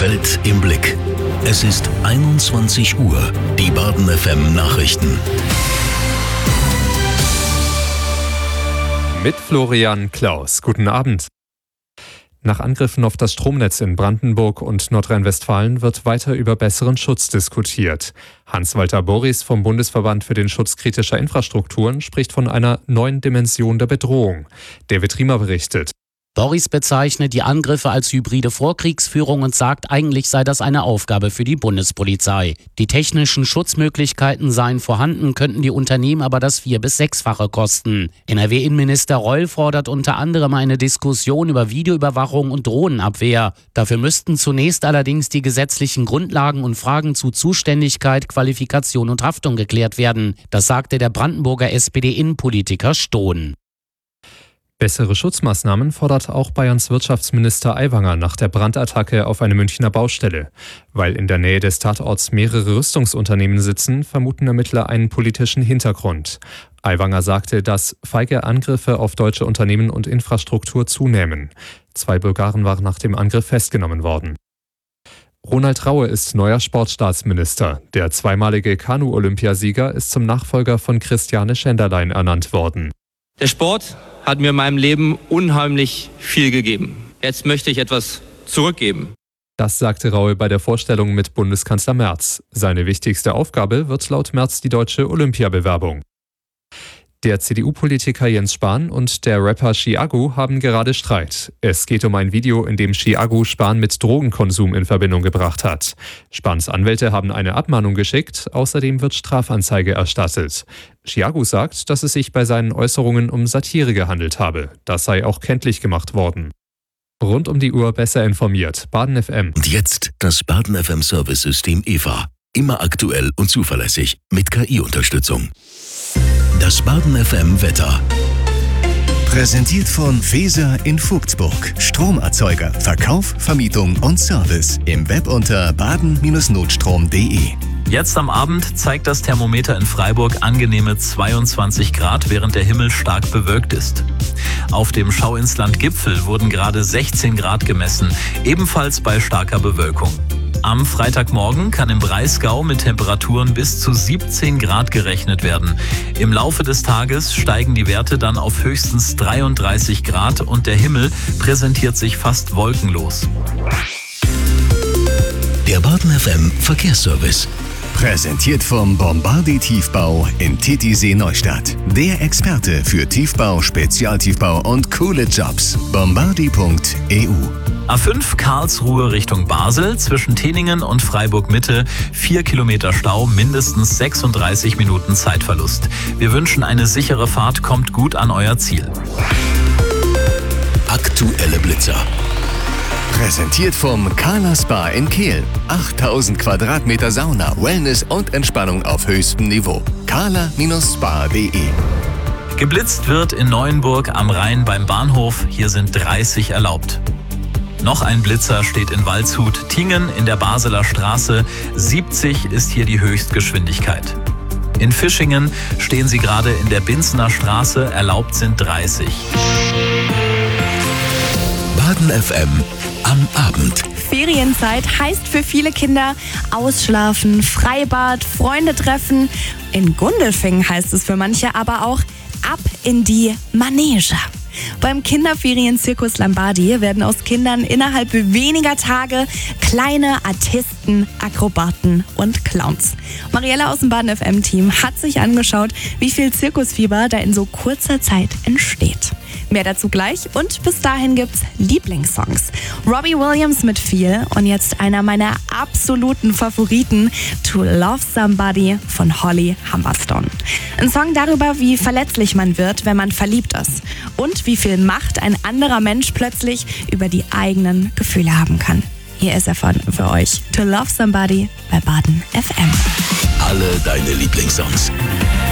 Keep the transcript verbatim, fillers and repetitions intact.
Welt im Blick. Es ist einundzwanzig Uhr. Die Baden F M Nachrichten. Mit Florian Klaus. Guten Abend. Nach Angriffen auf das Stromnetz in Brandenburg und Nordrhein-Westfalen wird weiter über besseren Schutz diskutiert. Hans-Walter Borries vom Bundesverband für den Schutz kritischer Infrastrukturen spricht von einer neuen Dimension der Bedrohung. David Riemer berichtet. Borries bezeichnet die Angriffe als hybride Vorkriegsführung und sagt, eigentlich sei das eine Aufgabe für die Bundespolizei. Die technischen Schutzmöglichkeiten seien vorhanden, könnten die Unternehmen aber das vier- bis sechsfache kosten. N R W-Innenminister Reul fordert unter anderem eine Diskussion über Videoüberwachung und Drohnenabwehr. Dafür müssten zunächst allerdings die gesetzlichen Grundlagen und Fragen zu Zuständigkeit, Qualifikation und Haftung geklärt werden. Das sagte der Brandenburger S P D-Innenpolitiker Stohn. Bessere Schutzmaßnahmen fordert auch Bayerns Wirtschaftsminister Aiwanger nach der Brandattacke auf eine Münchner Baustelle. Weil in der Nähe des Tatorts mehrere Rüstungsunternehmen sitzen, vermuten Ermittler einen politischen Hintergrund. Aiwanger sagte, dass feige Angriffe auf deutsche Unternehmen und Infrastruktur zunehmen. Zwei Bulgaren waren nach dem Angriff festgenommen worden. Ronald Raue ist neuer Sportstaatsminister. Der zweimalige Kanu-Olympiasieger ist zum Nachfolger von Christiane Schenderlein ernannt worden. Der Sport hat mir in meinem Leben unheimlich viel gegeben. Jetzt möchte ich etwas zurückgeben. Das sagte Raue bei der Vorstellung mit Bundeskanzler Merz. Seine wichtigste Aufgabe wird laut Merz die deutsche Olympiabewerbung. Der C D U-Politiker Jens Spahn und der Rapper Chiago haben gerade Streit. Es geht um ein Video, in dem Chiago Spahn mit Drogenkonsum in Verbindung gebracht hat. Spahns Anwälte haben eine Abmahnung geschickt, außerdem wird Strafanzeige erstattet. Chiago sagt, dass es sich bei seinen Äußerungen um Satire gehandelt habe. Das sei auch kenntlich gemacht worden. Rund um die Uhr besser informiert. Baden F M. Und jetzt das Baden F M Service-System E V A. Immer aktuell und zuverlässig mit K I-Unterstützung. Das Baden F M Wetter. Präsentiert von Feser in Vogtsburg. Stromerzeuger, Verkauf, Vermietung und Service. Im Web unter baden Notstrom punkt de. Jetzt am Abend zeigt das Thermometer in Freiburg angenehme zweiundzwanzig Grad, während der Himmel stark bewölkt ist. Auf dem Schauinsland Gipfel wurden gerade sechzehn Grad gemessen, ebenfalls bei starker Bewölkung. Am Freitagmorgen kann im Breisgau mit Temperaturen bis zu siebzehn Grad gerechnet werden. Im Laufe des Tages steigen die Werte dann auf höchstens dreiunddreißig Grad und der Himmel präsentiert sich fast wolkenlos. Der Baden F M Verkehrsservice. Präsentiert vom Bombardier Tiefbau in Titisee Neustadt. Der Experte für Tiefbau, Spezialtiefbau und coole Jobs. bombardier punkt e u. A fünf Karlsruhe Richtung Basel, zwischen Teningen und Freiburg Mitte, vier Kilometer Stau, mindestens sechsunddreißig Minuten Zeitverlust. Wir wünschen eine sichere Fahrt, kommt gut an euer Ziel. Aktuelle Blitzer. Präsentiert vom Kala Spa in Kehl. achttausend Quadratmeter Sauna, Wellness und Entspannung auf höchstem Niveau. kala Spa punkt de. Geblitzt wird in Neuenburg am Rhein beim Bahnhof. Hier sind dreißig erlaubt. Noch ein Blitzer steht in Waldshut-Tingen in der Basler Straße. siebzig ist hier die Höchstgeschwindigkeit. In Fischingen stehen sie gerade in der Binzner Straße. Erlaubt sind dreißig. Baden F M am Abend. Ferienzeit heißt für viele Kinder Ausschlafen, Freibad, Freunde treffen. In Gundelfingen heißt es für manche aber auch ab in die Manege. Beim Kinderferienzirkus Lombardi werden aus Kindern innerhalb weniger Tage kleine Artisten, Akrobaten und Clowns. Mariella aus dem Baden F M-Team hat sich angeschaut, wie viel Zirkusfieber da in so kurzer Zeit entsteht. Mehr dazu gleich und bis dahin gibt's Lieblingssongs. Robbie Williams mit Feel und jetzt einer meiner absoluten Favoriten, To Love Somebody von Holly Humberstone. Ein Song darüber, wie verletzlich man wird, wenn man verliebt ist und wie viel Macht ein anderer Mensch plötzlich über die eigenen Gefühle haben kann. Hier ist er von für euch, To Love Somebody bei Baden F M. Alle deine Lieblingssongs.